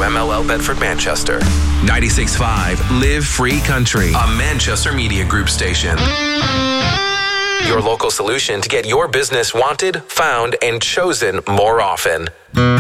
WMLL Bedford Manchester. 96.5 Live Free Country, a Manchester Media Group station. Your local solution to get your business wanted, found, and chosen more often.